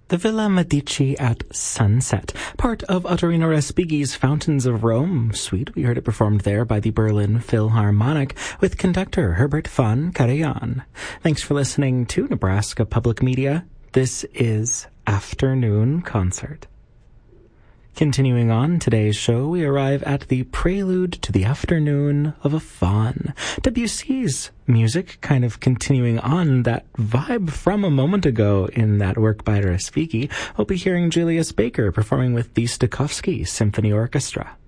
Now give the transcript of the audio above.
The Villa Medici at Sunset, part of Ottorino Respighi's Fountains of Rome suite. We heard it performed there by the Berlin Philharmonic with conductor Herbert von Karajan. Thanks for listening to Nebraska Public Media. This is Afternoon Concert. Continuing on today's show, we arrive at the prelude to the afternoon of a faun. Debussy's music kind of continuing on that vibe from a moment ago in that work by Respighi. We'll be hearing Julius Baker performing with the Stokowski Symphony Orchestra.